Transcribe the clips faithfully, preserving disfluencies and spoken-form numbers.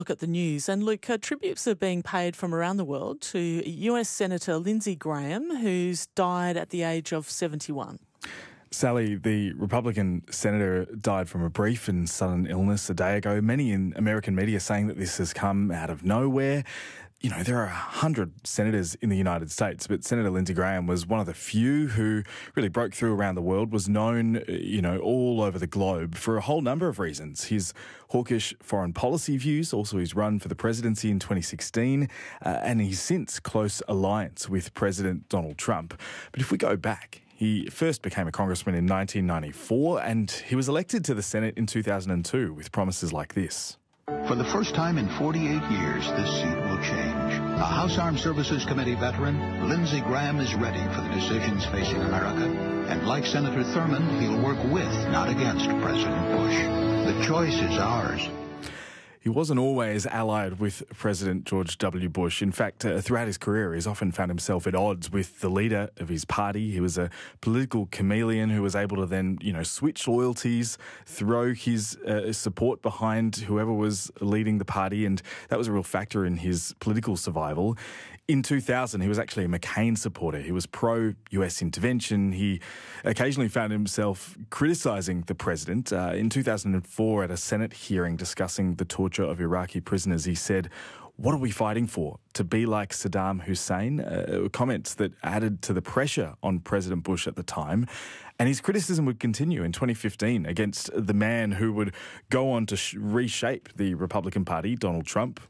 Look at the news. And Luke, uh, tributes are being paid from around the world to U S Senator Lindsey Graham, who's died at the age of seventy-one. Sally, the Republican senator died from a brief and sudden illness a day ago. Many in American media saying that this has come out of nowhere. You know, there are a hundred senators in the United States, but Senator Lindsey Graham was one of the few who really broke through around the world, was known, you know, all over the globe for a whole number of reasons. His hawkish foreign policy views, also his run for the presidency in twenty sixteen, uh, and his since close alliance with President Donald Trump. But if we go back, he first became a congressman in nineteen ninety-four and he was elected to the Senate in two thousand two with promises like this. For the first time in forty-eight years, this seat will change. A House Armed Services Committee veteran, Lindsey Graham is ready for the decisions facing America. And like Senator Thurmond, he'll work with, not against, President Bush. The choice is ours. He wasn't always allied with President George W. Bush. In fact, uh, throughout his career, he's often found himself at odds with the leader of his party. He was a political chameleon who was able to then, you know, switch loyalties, throw his uh, support behind whoever was leading the party, and that was a real factor in his political survival. In two thousand, he was actually a McCain supporter. He was pro-U S intervention. He occasionally found himself criticising the president. Uh, in two thousand four, at a Senate hearing discussing the torture of Iraqi prisoners, he said, "What are we fighting for? To be like Saddam Hussein?" Uh, comments that added to the pressure on President Bush at the time. And his criticism would continue in twenty fifteen against the man who would go on to sh- reshape the Republican Party, Donald Trump.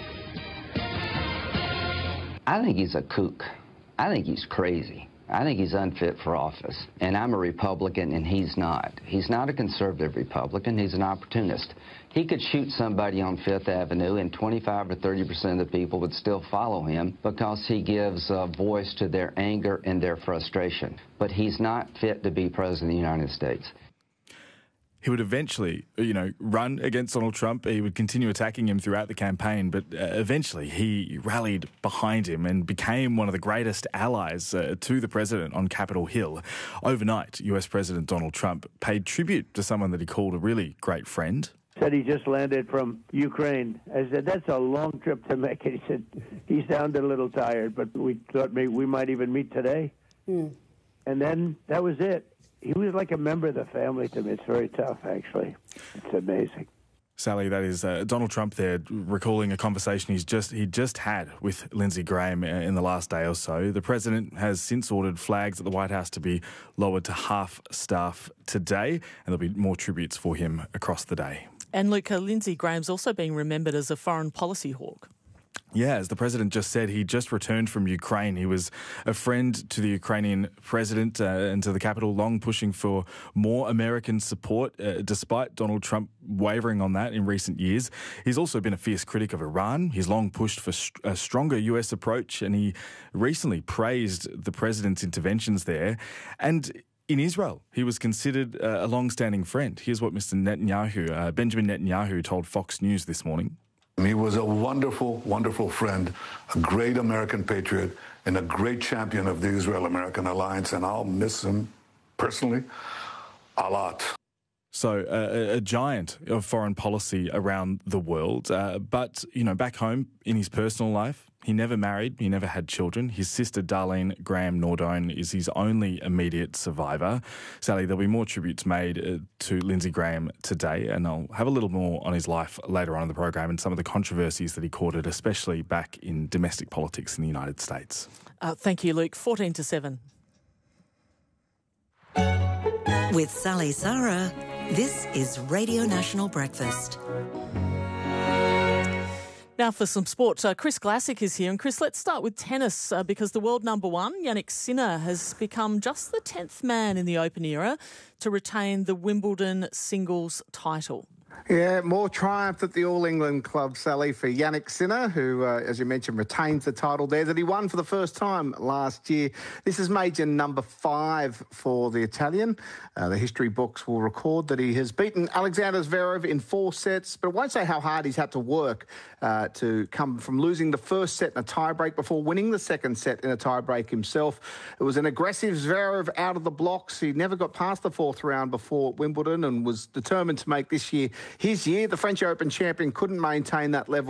I think he's a kook. I think he's crazy. I think he's unfit for office. And I'm a Republican, and he's not. He's not a conservative Republican. He's an opportunist. He could shoot somebody on Fifth Avenue, and twenty-five or thirty percent of the people would still follow him because he gives a voice to their anger and their frustration. But he's not fit to be president of the United States. He would eventually, you know, run against Donald Trump. He would continue attacking him throughout the campaign, but uh, eventually he rallied behind him and became one of the greatest allies uh, to the president on Capitol Hill. Overnight, U S President Donald Trump paid tribute to someone that he called a really great friend. Said he just landed from Ukraine. I said, that's a long trip to make. And he said, he sounded a little tired, but we thought maybe we might even meet today. Mm. And then that was it. He was like a member of the family to me. It's very tough, actually. It's amazing. Sally, that is uh, Donald Trump there recalling a conversation he's just he just had with Lindsey Graham in the last day or so. The president has since ordered flags at the White House to be lowered to half staff today, and there'll be more tributes for him across the day. And Luke, uh, Lindsey Graham's also being remembered as a foreign policy hawk. Yeah, as the president just said, he just returned from Ukraine. He was a friend to the Ukrainian president uh, and to the capital, long pushing for more American support, uh, despite Donald Trump wavering on that in recent years. He's also been a fierce critic of Iran. He's long pushed for st- a stronger U S approach, and he recently praised the president's interventions there. And in Israel, he was considered uh, a long-standing friend. Here's what Mister Netanyahu, uh, Benjamin Netanyahu, told Fox News this morning. He was a wonderful, wonderful friend, a great American patriot, and a great champion of the Israel-American alliance, and I'll miss him personally a lot. So uh, a giant of foreign policy around the world. Uh, but, you know, back home in his personal life, he never married, he never had children. His sister, Darlene Graham Nordone, is his only immediate survivor. Sally, there'll be more tributes made uh, to Lindsey Graham today, and I'll have a little more on his life later on in the program and some of the controversies that he courted, especially back in domestic politics in the United States. Uh, thank you, Luke. fourteen to seven. With Sally Sarah, this is Radio National Breakfast. Now for some sport. Uh, Chris Glassick is here. And Chris, let's start with tennis uh, because the world number one, Jannik Sinner, has become just the tenth man in the Open era to retain the Wimbledon singles title. Yeah, more triumph at the All England Club, Sally, for Jannik Sinner, who, uh, as you mentioned, retains the title there that he won for the first time last year. This is major number five for the Italian. Uh, the history books will record that he has beaten Alexander Zverev in four sets, but it won't say how hard he's had to work uh, to come from losing the first set in a tiebreak before winning the second set in a tiebreak himself. It was an aggressive Zverev out of the blocks. He never got past the fourth round before Wimbledon and was determined to make this year his year. The French Open champion couldn't maintain that level